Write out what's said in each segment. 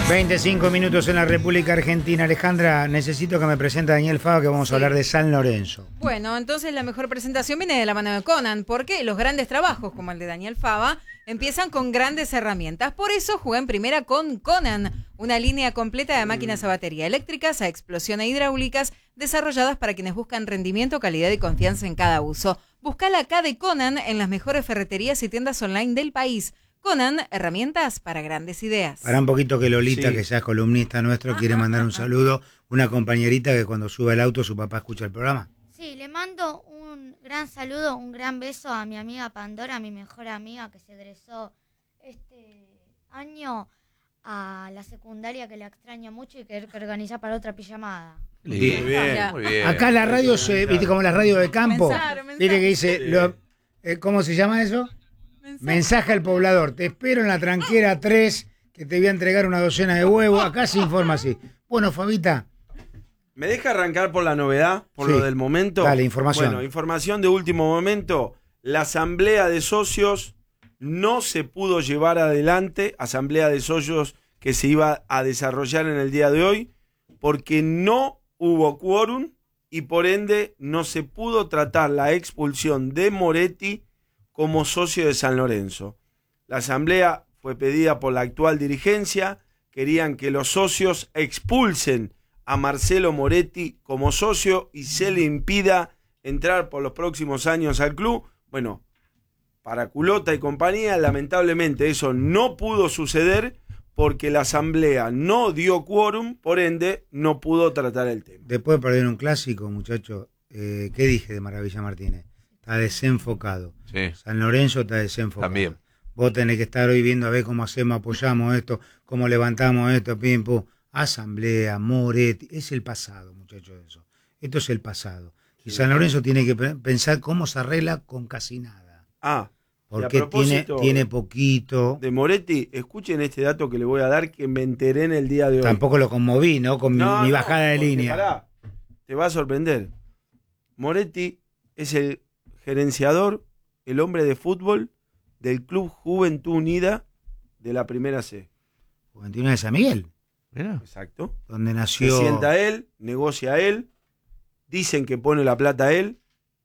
25 minutos en la República Argentina. Alejandra, necesito que me presente a Daniel Fava, que vamos a hablar de San Lorenzo. Bueno, entonces la mejor presentación viene de la mano de Conan, porque los grandes trabajos, como el de Daniel Fava, empiezan con grandes herramientas. Por eso jugué en primera con Conan, una línea completa de máquinas a batería eléctricas, a explosión e hidráulicas, desarrolladas para quienes buscan rendimiento, calidad y confianza en cada uso. Buscala acá de Conan en las mejores ferreterías y tiendas online del país. Conan, herramientas para grandes ideas. Para un poquito que Lolita, Sí. que ya es columnista nuestro, quiere mandar un saludo. Una compañerita que cuando sube al auto su papá escucha el programa. Sí, le mando un gran saludo, un gran beso a mi amiga Pandora, mi mejor amiga que se egresó este año a la secundaria, que la extraño mucho y que organiza para otra pijamada. Muy bien, muy bien. Acá la radio viste, como la radio de campo. Mensaje. Viste que dice, ¿cómo se llama eso? Mensaje al poblador. Te espero en la tranquera 3, que te voy a entregar una docena de huevos. Acá se informa así. Bueno, Fabita. ¿Me deja arrancar por la novedad, por Sí. lo del momento? Dale, información. Bueno, información de último momento. La asamblea de socios no se pudo llevar adelante, asamblea de socios que se iba a desarrollar en el día de hoy, porque no hubo quórum y por ende no se pudo tratar la expulsión de Moretti como socio de San Lorenzo. La asamblea fue pedida por la actual dirigencia, querían que los socios expulsen a Marcelo Moretti como socio y se le impida entrar por los próximos años al club. Bueno, para Culota y compañía, lamentablemente eso no pudo suceder porque la asamblea no dio quórum, por ende no pudo tratar el tema. Después de perder un clásico, muchacho, ¿qué dije de Maravilla Martínez? Está desenfocado. Sí, San Lorenzo está desenfocado. también. Vos tenés que estar hoy viendo a ver cómo hacemos, apoyamos esto, cómo levantamos esto, pim, pum. Asamblea, Moretti, es el pasado, muchachos, eso. Esto es el pasado. Y San Lorenzo tiene que pensar cómo se arregla con casi nada. Ah, Porque y a propósito tiene poquito. de Moretti, escuchen este dato que le voy a dar que me enteré en el día de hoy. Tampoco lo conmoví, ¿no? Con mi bajada de porque línea. pará, te va a sorprender. Moretti es el gerenciador, el hombre de fútbol del Club Juventud Unida de la Primera C. Juventud de San Miguel, Mirá. Exacto. donde Se nació. sienta él, negocia él, dicen que pone la plata él.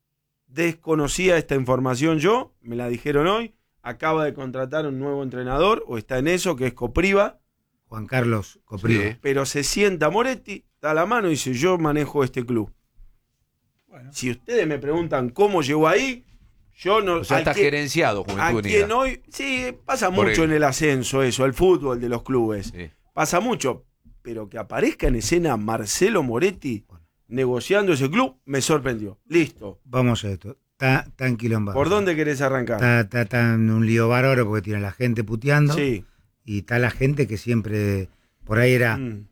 Desconocía esta información yo, me la dijeron hoy. Acaba de contratar un nuevo entrenador, o está en eso, que es Copriva. Juan Carlos Coprivo. Sí. Pero se sienta Moretti, da la mano y dice: yo manejo este club. Bueno. Si ustedes me preguntan cómo llegó ahí, yo no... O sea, está gerenciado a Juventud quien Unida. hoy... Sí, pasa Por mucho él. en el ascenso eso, el fútbol de los clubes. Sí. Pasa mucho. Pero que aparezca en escena Marcelo Moretti negociando ese club, me sorprendió. Listo. Vamos a esto. Está enquilombado. ¿Por dónde querés arrancar? Está en un lío bárbaro porque tiene la gente puteando. Sí. Y está la gente que siempre. Por ahí era. Mm.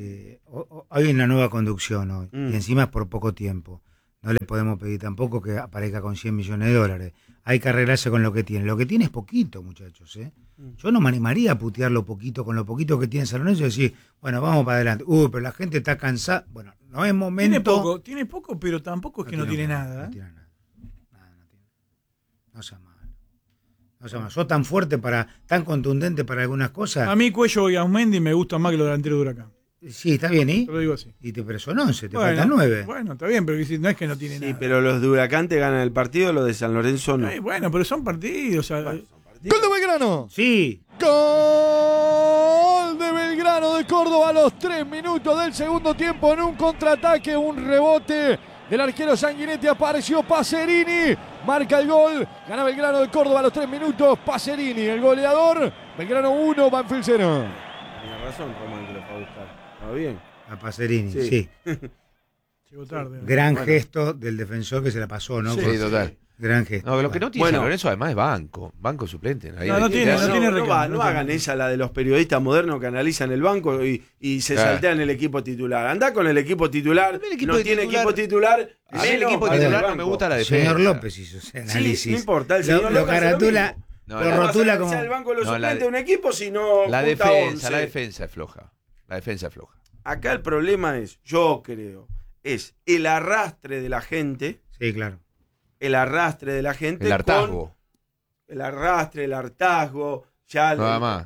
Hay una nueva conducción hoy. Mm. Y encima es por poco tiempo. No le podemos pedir tampoco que aparezca con 100 millones de dólares. Hay que arreglarse con lo que tiene. Lo que tiene es poquito, muchachos, ¿eh? Yo no me animaría a putear lo poquito, con lo poquito que tiene San Lorenzo y decir, bueno, vamos para adelante. Pero la gente está cansada. Bueno, no es momento. Tiene poco, pero tampoco es que no tiene nada. No tiene nada. Nada, no tiene. No sea malo. No sea malo. Sos tan fuerte tan contundente para algunas cosas. A mí Cuello y Ausmendi me gustan más que los delanteros de Huracán. Sí, está bien, ¿y? Te lo digo así. Pero son 11, te faltan 9. Bueno, está bien, pero no es que no tiene Sí, nada. pero los de Huracán te ganan el partido, los de San Lorenzo no. Bueno, pero son partidos. O sea, Bueno, son partidos. ¡Gol de Belgrano! Sí. ¡Gol de Belgrano de Córdoba a los 3 minutos del segundo tiempo en un contraataque, un rebote del arquero Sanguinetti, apareció Pacerini, marca el gol, gana Belgrano de Córdoba a los 3 minutos, Pacerini, el goleador, Belgrano 1, Banfield 0. Tenía razón, Román, que lo fue a buscar. ¿Está bien? A Pacerini, Sí. sí. llegó tarde. Gran Bueno. gesto del defensor que se la pasó, ¿no? Sí, Sí, total. Gran gesto. No, lo que no tiene Bueno. San Lorenzo además es banco suplente. Ahí No, no tiene, no tiene recambio, no no hagan tiene. esa la de los periodistas modernos que analizan el banco y se Claro. saltean el equipo titular. Andá con el equipo titular. A mí el equipo no de tiene titular- equipo titular. A mí el menos equipo para el titular no banco. me gusta la El defensa. señor López hizo ese análisis. Sí, no importa, el señor lo López hace lo caratula, mismo. No, lo la- ¿Cómo vas a rotula analizar como... el banco de los No, suplentes la- de un equipo si no La junta defensa 11? es floja. La defensa es floja. Acá el problema es, yo creo, es el arrastre de la gente. Sí, claro. El arrastre de la gente. El hartazgo. El arrastre, el hartazgo. Ya Nada más.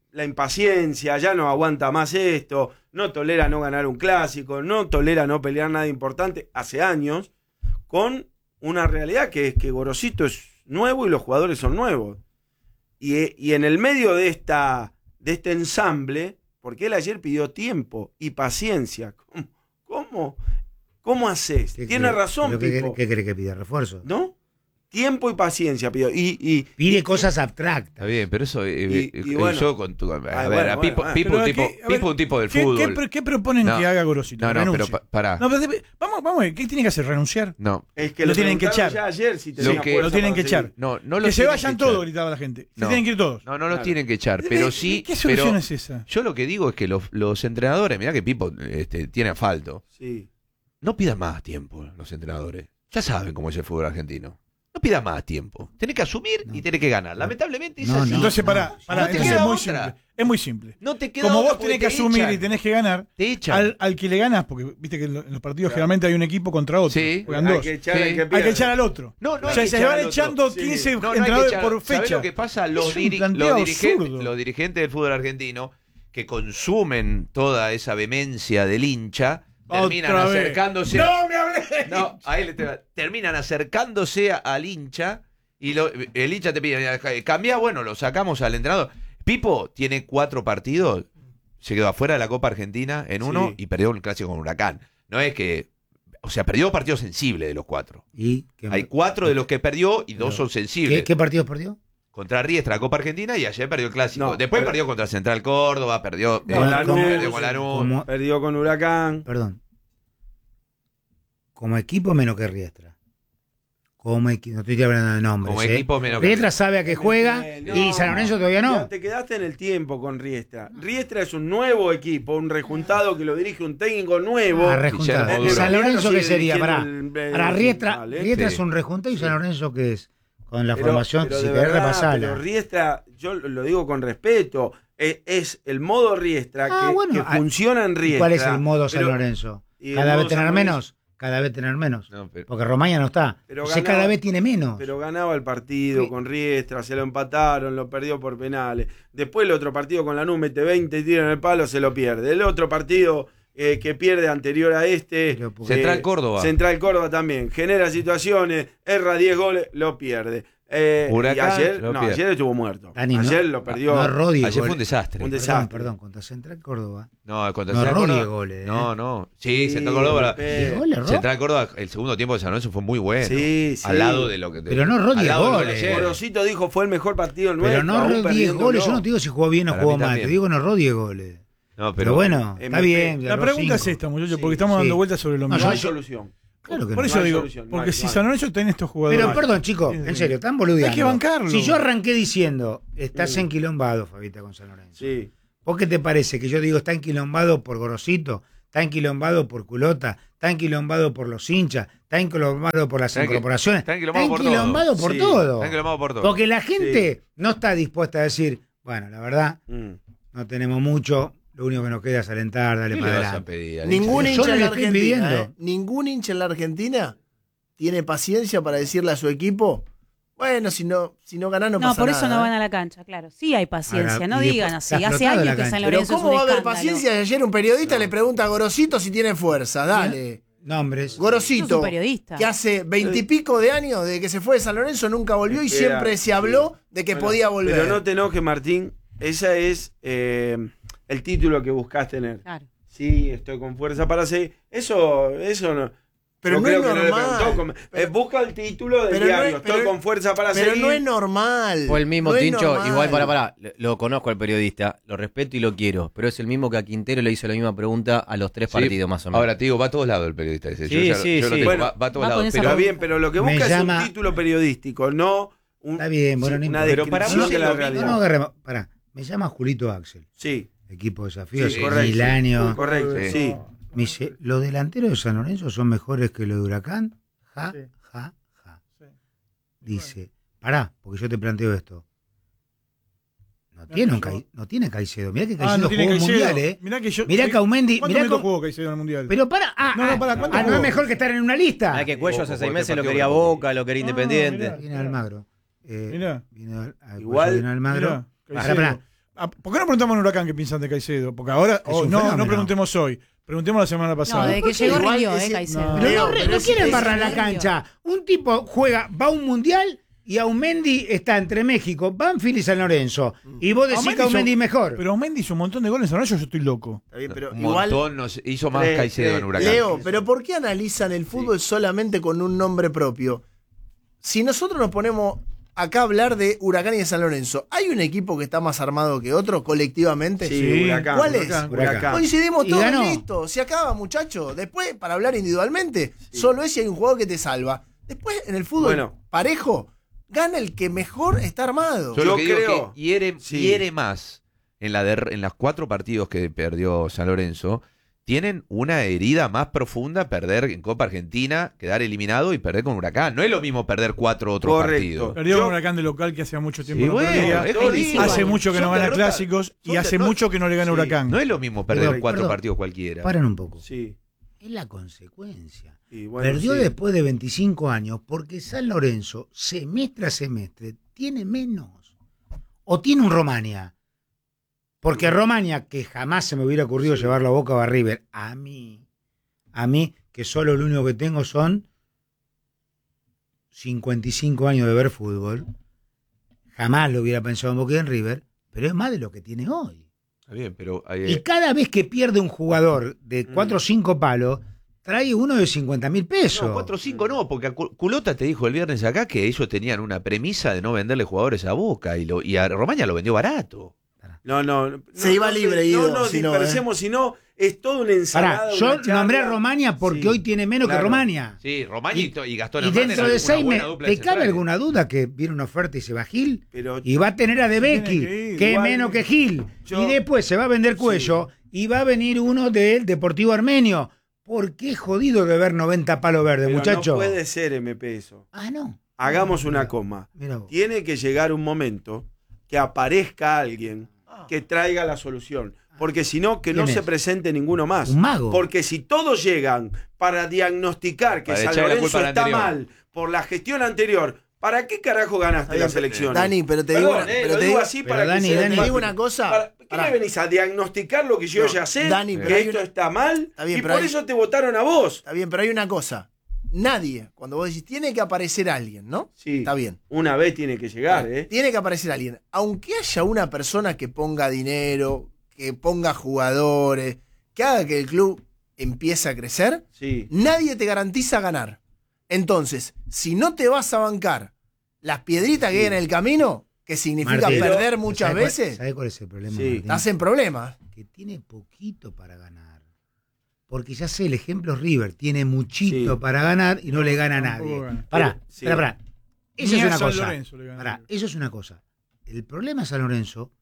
la impaciencia, ya no aguanta más esto, no tolera no ganar un clásico, no tolera no pelear nada importante hace años, con una realidad que es que Gorosito es nuevo y los jugadores son nuevos. Y en el medio de este ensamble, porque él ayer pidió tiempo y paciencia, ¿cómo haces? Tiene razón, Pipo. ¿Qué cree que pide? ¿Refuerzo? ¿No? Tiempo y paciencia pidió. Pide cosas abstractas. Está bien, pero eso bueno. yo con tu... Pipo un tipo del ¿Qué, fútbol. ¿Qué proponen No. que haga Gorosito? No, Renuncie. pero pará. No, pero vamos a ver, ¿qué tiene que hacer? ¿Renunciar? No, Es que Lo tienen que preguntaron echar. ya ayer si Lo tenía que- fuerza Lo tienen para que seguir. echar. no lo Que se tienen vayan echar. todos, gritaba la gente. Se No. tienen que ir todos. No los Claro. tienen que echar, pero sí... ¿Qué solución pero es esa? yo lo que digo es que los entrenadores, mirá que Pipo tiene asfalto, Sí. no pidan más tiempo los entrenadores. Ya saben cómo es el fútbol argentino. No pidas más tiempo. Tenés que asumir y tenés que ganar. Lamentablemente es No, así. no. Entonces, pará, No te entonces queda es muy otra. simple. Es muy simple. No te queda Como otra vos porque tenés que te asumir echan. y tenés que ganar, Te echan. al que le ganás, porque viste que en los partidos generalmente hay un equipo contra otro. Sí. Juegan Hay dos. que echar Sí. al que Hay que pierde. echar al otro. No, O hay sea, que se echar van al otro. echando Sí. 15 No, no hay que entrenadores echar. por ¿Sabés fecha. lo que pasa? Es un planteo absurdo. Los dirigentes del fútbol argentino que consumen toda esa vehemencia del hincha terminan Otra vez. acercándose. ¡No me hablé! No, terminan acercándose al hincha y el hincha te pide, cambia, bueno, lo sacamos al entrenador. Pipo tiene 4 partidos, se quedó afuera de la Copa Argentina en uno Sí. y perdió un clásico con Huracán. No es que, o sea, perdió partidos sensibles de los 4. ¿Y qué, Hay 4 de los que perdió y 2 son sensibles. ¿Qué partidos perdió? Contra Riestra, Copa Argentina, y ayer perdió el clásico. No, Después pero- perdió contra Central Córdoba, perdió Con Lanús, perdió con Lanús. Como, Perdió con Huracán. perdón. Como equipo menos que Riestra. Como equipo, no estoy hablando de nombres. Como equipo menos que Riestra sabe a qué juega No, y San Lorenzo todavía no. Te quedaste en el tiempo con Riestra. Riestra es un nuevo equipo, un rejuntado que lo dirige un técnico nuevo. Ah, rejuntado. Guillermo Duro. San Lorenzo, Sigue ¿qué sería? dirigiendo Para Riestra, ¿vale? Riestra Sí. es un rejuntado y San Lorenzo, ¿qué es? Con la Pero- formación, pero si de querés verdad, repasarla. Pero Riestra, yo lo digo con respeto, es el modo Riestra que funciona en ¿Y Riestra. ¿Cuál es el modo San pero- Lorenzo? y el ¿Cada modo vez tener San menos? Cada vez tener menos. No, pero- Porque Romaña no está. Pero Entonces ganaba- cada vez tiene menos. Pero ganaba el partido Sí. con Riestra, se lo empataron, lo perdió por penales. Después el otro partido con Lanús mete 20, tira en el palo, se lo pierde. El otro partido que pierde anterior a este. Pero porque- Central Córdoba. Central Córdoba también. Genera situaciones, erra 10 goles, lo pierde. Huracán, y ayer, lo no, pierde. ayer estuvo muerto. Dani, ayer no- lo perdió. No erró 10 Ayer fue un goles. desastre. Un Perdón, desastre. perdón, contra Central Córdoba. No, contra No Central erró Córdoba. 10 goles, No, no. Sí, Sí, Central Córdoba. Pepe. 10 goles erró. Central Córdoba, el segundo tiempo de San Lorenzo fue muy bueno. Sí, sí. Al lado de lo que. Pero no erró al 10 lado de lo de goles. ayer. Gorosito dijo fue el mejor partido nuestro. Pero no aún erró 10 perdiéndolo. goles. Yo no te digo si jugó bien o Para jugó mí mal. también. Te digo no erró 10 goles. No, Pero bueno, MVP. está bien. La erró pregunta es 5. esta, muchachos, Sí, porque estamos dando sí. vueltas sobre lo No, mismo. No hay solución. Claro que Por no. eso No hay digo, solución, no porque hay, si no hay. San Lorenzo tiene estos jugadores. Pero perdón, chicos, en serio, están boludeando. Hay que bancarlo. Si yo arranqué diciendo, estás enquilombado, Fabita, con San Lorenzo. Sí. ¿Por qué te parece que yo digo está enquilombado por Gorosito, está enquilombado por Culota, está enquilombado por los hinchas, está enquilombado por las Está enqui- incorporaciones? está enquilombado por todo. enquilombado por Sí, todo. Está enquilombado por todo. Porque la gente no está dispuesta a decir, bueno, la verdad, Mm. no tenemos mucho, lo único que nos queda es alentar, darle ¿Qué para le vas a adelante. pedir? al Ningún Yo hincha no en le la estoy Argentina, pidiendo. ningún hincha en la Argentina tiene paciencia para decirle a su equipo, bueno, si no ganás no No, pasa por nada. eso no ¿eh? van a la cancha, claro. Sí hay paciencia, Ahora, no y digan después así. está Hace explotado la años que San cancha. Pero Lorenzo es ¿cómo un va a haber escándalo. paciencia? Ayer un periodista le pregunta a Gorosito si tiene fuerza, dale. Nombres. Sos Gorosito, un periodista. que hace 20 y pico de años de que se fue de San Lorenzo, nunca volvió y Espera, siempre se habló de que Bueno, podía volver. Pero no te enojes, Martín. Ese es el título que buscas tener. Claro. Sí, estoy con fuerza para seguir. Eso no. Pero yo no creo es que no le normal. preguntó. Busca el título del pero no diario. es- estoy pero- con fuerza para Pero seguir. no es normal. Fue el mismo no es Tincho, normal. igual para, lo conozco al periodista, lo respeto y lo quiero, pero es el mismo que a Quintero le hizo la misma pregunta a los 3 Sí, partidos más o menos. Ahora te digo, va a todos lados el periodista ese. Sí, Yo ya- sí, yo lo sí. tengo, Bueno, va a todos va lados. con esa Está Pero, bien, pero lo que Me busca es llama- un título periodístico, no Está bien, bueno, no una importa. Pero para descripción vos de es la lo realidad. No, agarremos. Pará, me llama Julito Axel, Sí, equipo de desafíos, Sí, correcto. Milanio. correcto, Sí. sí. Me dice, ¿los delanteros de San Lorenzo son mejores que los de Huracán? Ja, Sí. ja, ja. Sí. Dice, pará, porque yo te planteo esto. No tiene Caicedo. Mirá que Caicedo no tiene jugó un Caicedo. mundial, Mirá que yo. Mirá que Aumendi. ¿Cuántos Mirá minutos cómo- jugó Caicedo en el mundial? Pero para, No, pará, ¿cuánto no jugó? es mejor que estar en una lista. Ah, que Cuello hace Ojo, 6 porque meses lo partió quería con- Boca, lo quería Ah, Independiente. mirá. Viene Almagro. Mirá. Viene Igual, viene Almagro. Mirá, Pará, Caicedo. pará. ¿Por qué no preguntamos en Huracán qué piensan de Caicedo? Porque ahora, no preguntemos hoy. Preguntemos la semana pasada. No, desde que llegó Igual rindió, es- Caicedo. Pero no pero quiere es- embarrar la es- cancha. Un tipo va a un mundial y Aumendi está entre México, Banfield y San Lorenzo. Y vos decís que Aumendi es mejor. Pero Aumendi hizo un montón de goles en San Lorenzo, yo estoy loco. Está bien, pero Un igual, montón hizo más Caicedo en Huracán. Leo, pero ¿por qué analizan el fútbol solamente con un nombre propio? Si nosotros nos ponemos acá a hablar de Huracán y de San Lorenzo, ¿hay un equipo que está más armado que otro colectivamente? Sí, Huracán. ¿Cuál es? Huracán. Coincidimos Y todos, ganó. listo. Se acaba, muchachos. Después, para hablar individualmente, solo es si hay un jugador que te salva. Después, en el fútbol Bueno. parejo, gana el que mejor está armado. Yo lo que digo es creo- que hiere Sí. más en las 4 partidos que perdió San Lorenzo. Tienen una herida más profunda perder en Copa Argentina, quedar eliminado y perder con Huracán. No es lo mismo perder 4 otros Correcto. partidos. Perdió Yo- con Huracán de local que hacía mucho tiempo Sí, no bueno, perdía. es Hace jodido. Hace mucho que no Son gana derrotas- clásicos y son hace no- mucho que no le gana Sí. Huracán. No es lo mismo perder Pero, 4 perdón, partidos cualquiera. Paren un poco. Sí. Es la consecuencia. Y bueno, Perdió sí. después de 25 años porque San Lorenzo, semestre a semestre, tiene menos. O tiene un Romania. Porque Romania, que jamás se me hubiera ocurrido llevarlo a Boca o a River, a mí, que solo lo único que tengo son 55 años de ver fútbol, jamás lo hubiera pensado en Boca y en River, pero es más de lo que tiene hoy. Está bien, pero Y cada vez que pierde un jugador de 4 o 5 palos, trae uno de 50.000 pesos. no, 4 o 5 no, porque Culota te dijo el viernes acá que ellos tenían una premisa de no venderle jugadores a Boca y a Romaña lo vendió barato. No. Se iba libre, Guido, No nos si no, dispersemos, sino es toda una ensalada. Pará, yo una charla. nombré a Romania porque Sí, hoy tiene menos claro. que Romania. Sí, Romaña y Gastón Y Hernández dentro eran de una 6 buena meses, dupla ¿te de cabe centrales. alguna duda que viene una oferta y se va Gil? Pero Y va a tener a De Tiene Becky, que ir, que es igual. menos que Gil. Yo- Y después se va a vender Cuello y va a venir uno del Deportivo Armenio. ¿Por qué jodido de ver 90 palos verdes, pero muchacho? no puede ser MP eso. Ah, no. Hagamos una Mira, coma. mira vos. Tiene que llegar un momento que aparezca alguien que traiga la solución. Porque si no, que no ¿Quién se es? presente ninguno más. Un mago. Porque si todos llegan para diagnosticar que Para San echarle la Lorenzo culpa al está anterior. mal por la gestión anterior, ¿para qué carajo ganaste Está las bien, elecciones? Dani, pero te Perdón, digo, pero lo te digo digo- así pero para Dani, que se Dani, te digo una cosa. ¿Qué Pará. me venís a diagnosticar lo que yo ya sé? Dani, que pero hay esto una- está mal Está bien, y pero por hay- eso te votaron a vos. Está bien, pero hay una cosa. Nadie, cuando vos decís, tiene que aparecer alguien, ¿no? Sí. Está bien. Una vez tiene que llegar, ¿eh? Tiene que aparecer alguien. Aunque haya una persona que ponga dinero, que ponga jugadores, que haga que el club empiece a crecer, Sí. nadie te garantiza ganar. Entonces, si no te vas a bancar las piedritas que hay en el camino, que significa Martín, perder muchas ¿sabés veces, ¿Sabés cuál es el problema, Sí. Martín? estás en problemas. Que tiene poquito para ganar. Porque ya sé, el ejemplo es River, tiene muchito Sí. para ganar y no le gana a nadie. Tampoco gana. Pará, Sí. pará. Eso Ni es a una San cosa. Lorenzo le gana Pará, River. eso es una cosa. El problema es San Lorenzo,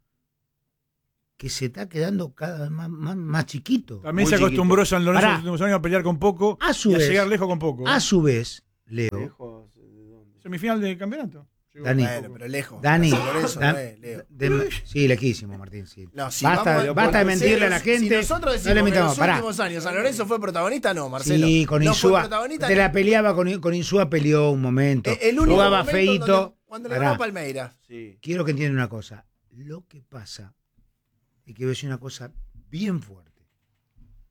que se está quedando cada vez más chiquito. También Muy se acostumbró chiquito. San Lorenzo Pará. en los últimos años a pelear con poco A su y a vez, llegar lejos con poco. a su vez, Leo, Lejos, ¿de dónde? Semifinal del campeonato. Llegó Dani. con Bueno, poco. pero lejos. Dani, San Lorenzo Dan- no es, Leo. sí, lejísimo, Martín, sí. No, si basta vamos- basta de si- mentirle a la gente. Si nosotros no le decimos que en mentamos, los pará. últimos años San Lorenzo fue protagonista, no, Marcelo. Sí, con no fue Insúa. protagonista. Se la peleaba con Insúa, peleó un momento. El único Jugaba momento feito. donde- cuando le Pará. ganó a Palmeiras. Sí. Quiero que entiendan una cosa. Lo que pasa, y que voy a decir una cosa bien fuerte.